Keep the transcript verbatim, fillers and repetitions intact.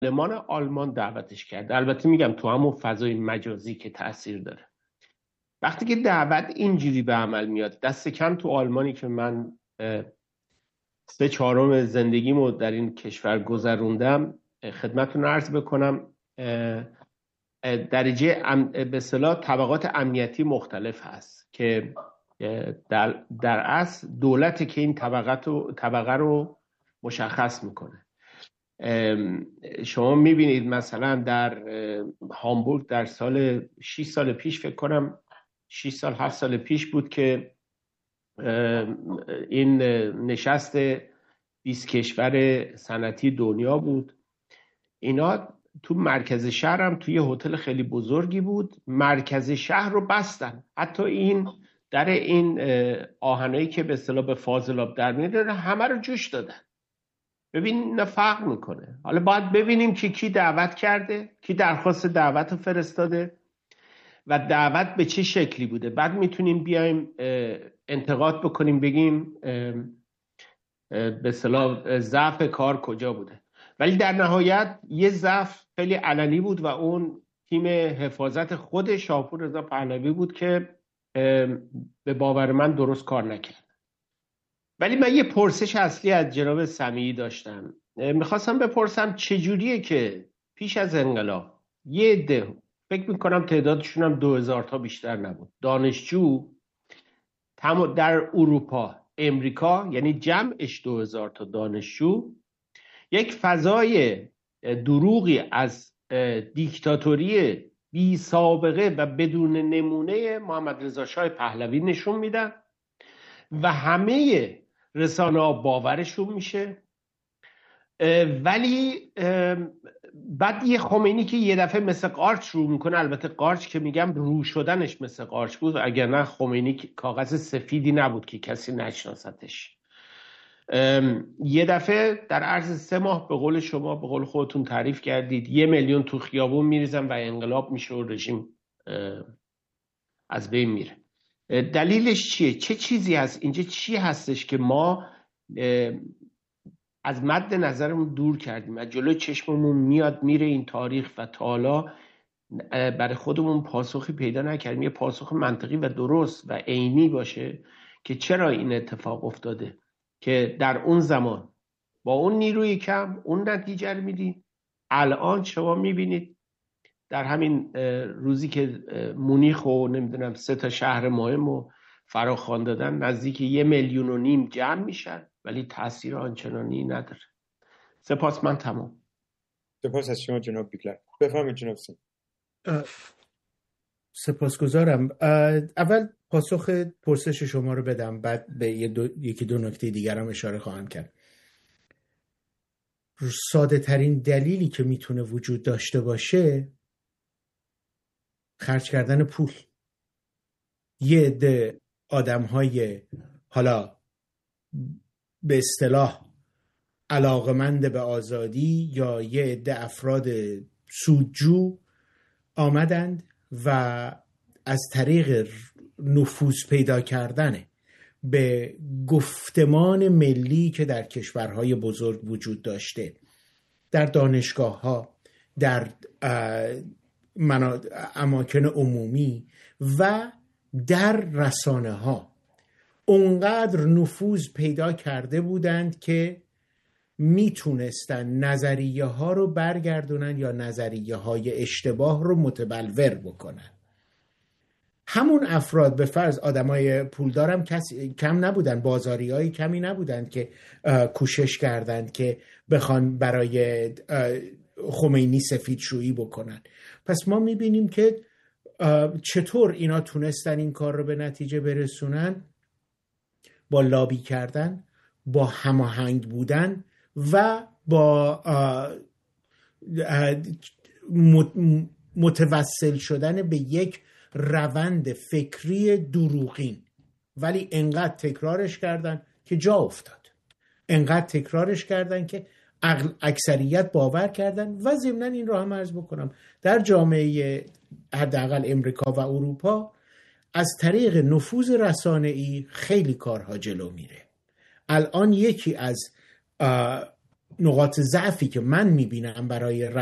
پارلمان آلمان دعوتش کرد. البته میگم تو همون فضای مجازی که تاثیر داره. وقتی که دعوت اینجوری به عمل میاد، دست کم تو آلمانی که من سه چهارم زندگیمو در این کشور گذروندم، خدمتتون عرض بکنم درجه به اصطلاح طبقات امنیتی مختلف هست که در در اصل دولت که این طبقات رو طبقه رو مشخص میکنه. شما میبینید مثلا در هامبورگ در سال شش سال پیش فکر کنم شش سال هفت سال پیش بود که این نشست بیست کشور صنعتی دنیا بود. اینا تو مرکز شهر هم توی هتل خیلی بزرگی بود، مرکز شهر رو بستن، حتی این در این آهنایی که به اصطلاح به فاضلاب در میره همه رو جوش دادن. ببین نه فرق میکنه. حالا باید ببینیم که کی دعوت کرده، کی درخواست دعوت رو فرستاده و دعوت به چه شکلی بوده. بعد میتونیم بیایم انتقاد بکنیم، بگیم به اصطلاح ضعف کار کجا بوده. ولی در نهایت یه ضعف خیلی علنی بود و اون تیم حفاظت خود شاپور رضا پهلوی بود که به باور من درست کار نکرد. ولی من یه پرسش اصلی از جناب سمیعی داشتم. میخواستم بپرسم چجوریه که پیش از انقلاب یه عده، فکر میکنم تعدادشون هم دو هزار تا بیشتر نبود، دانشجو در اروپا امریکا، یعنی جمعش دو هزار تا دانشجو، یک فضای دروغی از دیکتاتوری بی سابقه و بدون نمونه محمد رضا شاه پهلوی نشون میدن و همه رسانه ها باورشون میشه. ولی بعد یه خمینی که یه دفعه مثل قارچ رو میکنه، البته قارچ که میگم رو شدنش مثل قارچ بود، اگر نه خمینی کاغذ سفیدی نبود که کسی نشناستش. یه دفعه در عرض سه ماه به قول شما، به قول خودتون تعریف کردید، یه میلیون تو خیابون میریزن و انقلاب میشه و رژیم از بین میره. دلیلش چیه؟ چه چیزی هست اینجا؟ چی هستش که ما از مد نظرمون دور کردیم، از جلوی چشممون میاد میره این تاریخ و تا حالا برای خودمون پاسخی پیدا نکردیم، یه پاسخ منطقی و درست و عینی باشه که چرا این اتفاق افتاده که در اون زمان با اون نیروی کم اون نتیجه رو میدیم. الان شما میبینید در همین روزی که مونیخ و نمیدونم سه تا شهر مهم رو فراخوان دادن، نزدیک یه میلیون و نیم جمع میشن ولی تاثیر آنچنانی نداره. سپاس، من تمام. سپاس از شما جناب بیگلر. بفرمایید جناب سین. سپاسگزارم. اول پاسخ پرسش شما رو بدم، بعد به یه دو، یکی دو نکته دیگر هم اشاره خواهم کرد. ساده ترین دلیلی که میتونه وجود داشته باشه خرج کردن پول. یه عده آدم‌های حالا به اصطلاح علاقمند به آزادی یا یه عده افراد سودجو آمدند و از طریق نفوذ پیدا کردن به گفتمان ملی که در کشورهای بزرگ وجود داشته، در دانشگاه‌ها، در اماکن عمومی و در رسانه‌ها، اونقدر نفوذ پیدا کرده بودند که میتونستن نظریه ها رو برگردونن یا نظریه های اشتباه رو متبلور بکنن. همون افراد به فرض آدمای پولدار هم کم نبودن، بازاری های کمی نبودند که کوشش کردند که بخوان برای خمینی سفیدشویی بکنن. پس ما میبینیم که چطور اینا تونستن این کار رو به نتیجه برسونن، با لابی کردن، با هماهنگ بودن و با متوسل شدن به یک روند فکری دروغین. ولی انقدر تکرارش کردن که جا افتاد، انقدر تکرارش کردن که اکثریت باور کردن. و ضمناً این رو هم عرض بکنم در جامعه حداقل امریکا و اروپا از طریق نفوذ رسانه‌ای خیلی کارها جلو میره. الان یکی از نقاط ضعفی که من میبینم برای